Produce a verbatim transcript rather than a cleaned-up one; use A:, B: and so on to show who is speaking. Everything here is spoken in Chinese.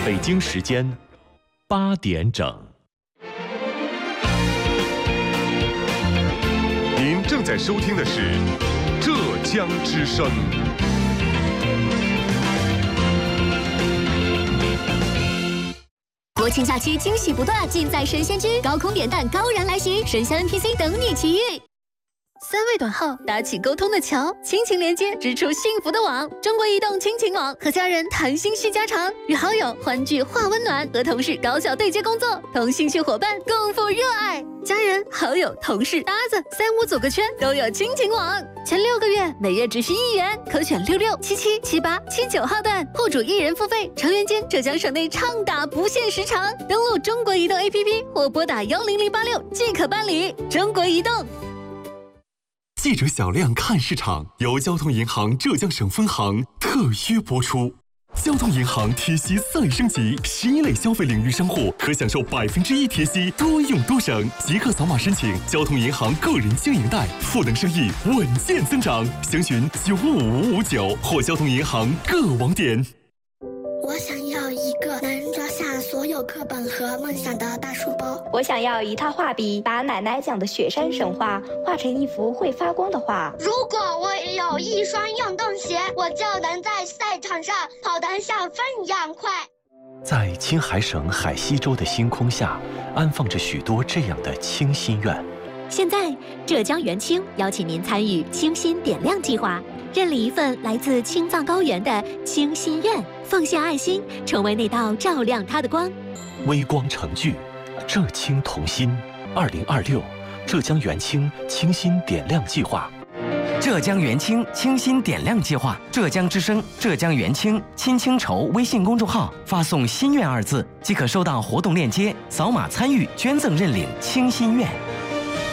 A: 北京时间八点整。
B: 您正在收听的是浙江之声。
C: 国庆假期惊喜不断，尽在神仙居，高空点弹高燃来袭，神仙 N P C 等你奇遇。三位短号搭起沟通的桥，亲情连接织出幸福的网。中国移动亲情网，和家人谈心叙家常，与好友欢聚话温暖，和同事高效对接工作，同兴趣伙伴共赴热爱。家人、好友、同事、搭子，三五组个圈都有亲情网。前六个月每月只需一元，可选六六、七七、七八、七九号段，户主一人付费，成员间浙江省内畅打不限时长。登录中国移动 A P P 或拨打幺零零八六即可办理。中国移动。
D: 记者小亮看市场由交通银行浙江省分行特约播出。交通银行贴息再升级，十一类消费领域商户可享受百分之一贴息，多用多省。即刻扫码申请交通银行个人经营贷，赋能生意稳健增长。详询九五五五九或交通银行各网点。
E: 我想要一个能装下所有课本和梦想的大书包。
F: 我想要一套画笔，把奶奶讲的雪山神话画成一幅会发光的画。
E: 如果我有一双运动鞋，我就能在赛场上跑得像风一样快。
A: 在青海省海西州的星空下，安放着许多这样的清心愿。
C: 现在，浙江元清邀请您参与清心点亮计划，认领一份来自青藏高原的清心愿，奉献爱心，成为那道照亮它的光。
A: 微光成炬，浙青同心。二零二六，浙江元清清心点亮计划。
G: 浙江元清清心点亮计划，浙江之声、浙江元清亲清筹微信公众号发送“心愿”二字，即可收到活动链接，扫码参与捐赠认领清心愿。